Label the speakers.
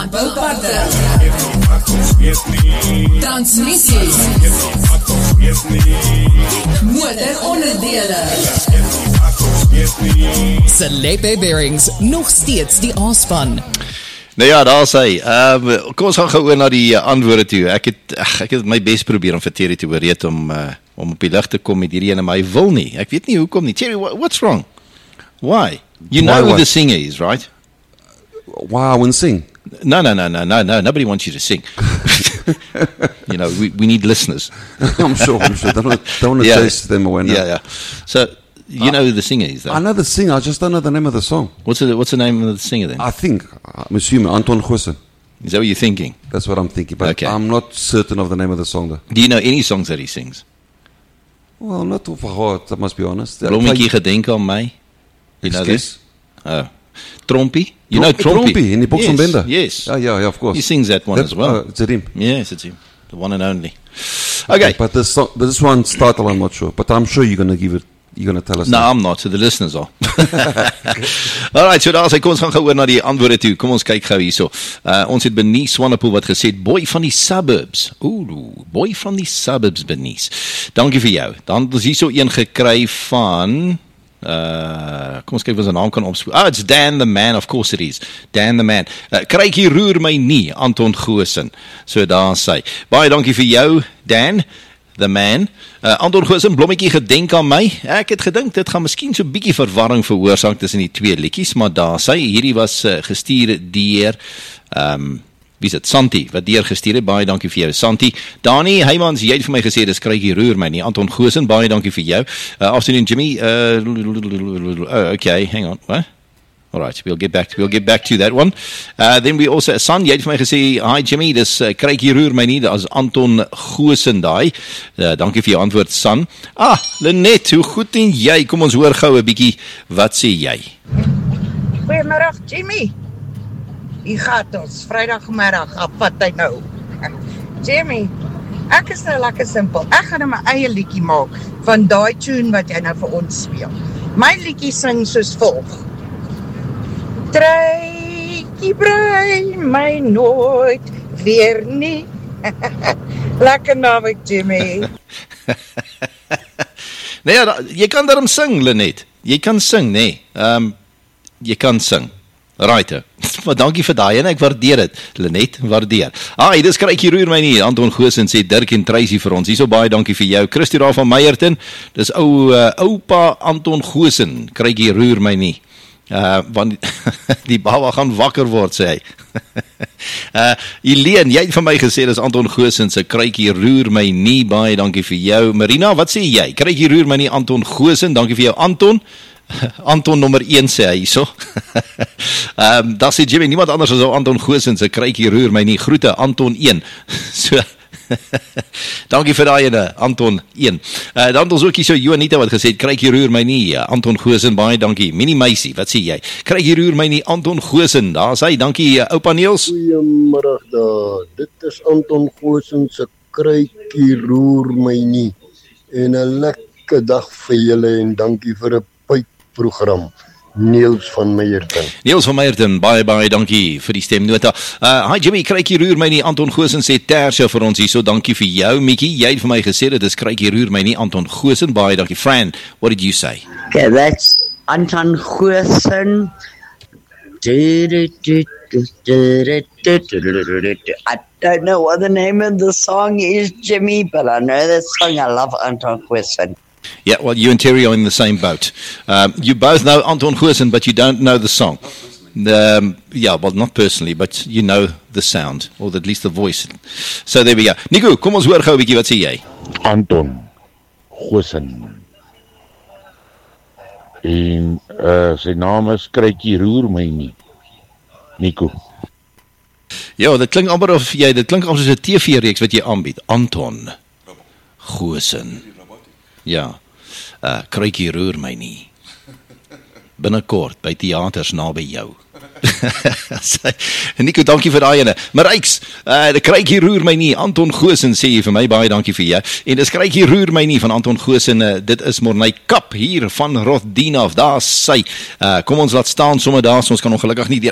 Speaker 1: landbouparke, transmissies, motoronderdele. Selepe Bearings, nog steeds die A-span.
Speaker 2: Nou ja, daar is hy. Kom ons gaan gou na die antwoorde toe. Ek het my best probeer om vir Terry te oorreed om op die lig te kom met hierdie ene, maar hy wil nie. Ek weet nie hoekom nie. Terry, what's wrong? Why? You know who the singer is, right?
Speaker 3: Why I wouldn't sing?
Speaker 2: No. Nobody wants you to sing. You know, we need listeners.
Speaker 3: I'm sure. Don't want to chase them away now.
Speaker 2: Yeah. So, you know who the singer is, though?
Speaker 3: I know the singer, I just don't know the name of the song.
Speaker 2: What's the name of the singer, then?
Speaker 3: I'm assuming Anton Goosen.
Speaker 2: Is that what you're thinking?
Speaker 3: That's what I'm thinking, but
Speaker 2: Okay.
Speaker 3: I'm not certain of the name of the song, though.
Speaker 2: Do you know any songs that he sings?
Speaker 3: Well, not off heart, I must be honest.
Speaker 2: Blommetjie gedenk aan my. You know this?
Speaker 3: Excuse?
Speaker 2: Oh. Trompie? You know Trompie?
Speaker 3: In die box van Bender?
Speaker 2: Yes.
Speaker 3: Yeah, of course.
Speaker 2: He sings that one as well.
Speaker 3: It's him.
Speaker 2: Yes, it's him. The one and only. Okay.
Speaker 3: But this one's title, I'm not sure. But I'm sure you're going to tell us.
Speaker 2: No, I'm not, so the listeners are. Alright, so daar is hy, kom ons gaan gou oor na die antwoorde toe. Kom ons kyk gou hierso. Ons het Bernice Swanepoel wat gesê, boy van die suburbs. Boy van die suburbs, Bernice. Dankie vir jou. Dan het ons hierso een gekry van... kom ons kyk wat sy naam kan opspoor. It's Dan the Man, of course it is. Dan the Man. Krykie roer my nie, Anton Goosen. So daar is hy. Baie dankie vir jou, Dan the Man. Anton Goosen, blommetjie gedenk aan my. Ek het gedink, dit gaan miskien so bietjie verwarring veroorsaak tussen die twee liedjies, maar daar is hy. Hierdie was gestuur deur wie is dit? Santi, wat deur gestuur het. Baie dankie vir jou, Santi. Dani Heymans, jy het vir my gesê, dis Krykie roer my nie. Anton Goosen, baie dankie vir jou. Afternoon, Jimmy. Okay, hang on. What? Alright, we'll get back to that one. Then we also, San, jy het vir my gesê, hi Jimmy, dis Krykie roer my nie, dat is Anton Goosen daai. Dankie vir jou antwoord, San. Lenet, hoe goed en jy? Kom ons hoor gou 'n bietjie, wat sê jy?
Speaker 4: Goeiemiddag, Jimmy. Hier gaat ons, vrijdagmiddag, wat hy nou. Jimmy, ek is nou lekker simpel. Ek gaan nou my eie liedjie maak van daai tune wat jy nou vir ons speel. My liedjie sing soos volg. Truitjie brei my nooit weer nie. Lekker naweek, Jimmy.
Speaker 2: Nou ja, jy kan daarom sing, Lenet. Jy kan sing, nee. Jy kan sing. Right, maar dankie vir daai en ek waardeer dit. Lenet, waardeer. Dis Krykie roer my nie. Anton Goosen sê Dirk en Tracy vir ons. Hierso baie dankie vir jou. Christie daar van Meyerton. Dis oupa Anton Goosen. Krykie roer my nie. Want die baba gaan wakker word, sê hy. Eileen, jy het van my gesê, dis Anton Goosen se Krykie roer my nie. Baie dankie vir jou. Marina, wat sê jy? Krykie roer my nie, Anton Goosen. Dankie vir jou, Anton. Anton nommer 1 sê hy so. Daar sê Jimmy, niemand anders as Anton Goosen se Krykie roer my nie. Groete, Anton 1. So, dankie vir daai ene, Anton 1. Dan het ons ook hier so Joanita wat gesê, Krykie roer my nie, Anton Goosen, baie dankie. Minnie Meisie, wat sê jy? Krykie roer my nie, Anton Goosen, daar is hy, dankie, oupa Niels.
Speaker 5: Goeiemiddag daar, dit is Anton Goosen se Krykie roer my nie. En 'n lekker dag vir julle en dankie vir 'n program. Niels van Meyerton.
Speaker 2: Niels van Meyerton, baie dankie vir die stemnota. Hi Jimmy, Krykie roer my nie, Anton Goosen sê Tersia vir ons hier, so dankie vir jou, Mickey. Jy het vir my gesê, dit is Krykie roer my nie, Anton Goosen, baie dankie. Fran, what did you say?
Speaker 6: Okay, that's Anton Goosen. I don't know what the name of the song is, Jimmy, but I know that song. I love Anton Goosen.
Speaker 2: Yeah, well, you and Terry are in the same boat. You both know Anton Goosen, but you don't know the song. Yeah, well, not personally, but you know the sound, or at least the voice. So there we go. Nico, kom ons hoor gou 'n bietjie, wat sê jy?
Speaker 7: Anton Goosen. En sy naam is Krykie roer my nie. Nico.
Speaker 2: Ja, dit klink amper of jy, dit klink soos 'n TV-reeks wat jy aanbied. Anton Goosen. Ja, Krykie roer my nie. Binnekort by teaters naby jou. Nico, dankie vir daai ene. Maryks, die Krykie roer my nie, Anton Goosen sê jy vir my, baie dankie vir jou. En dis Krykie roer my nie van Anton Goosen, dit is Morney Kap hier van Rodina af, daar sy. Kom ons laat staan sommer daar, ons kan ongelukkig nie deur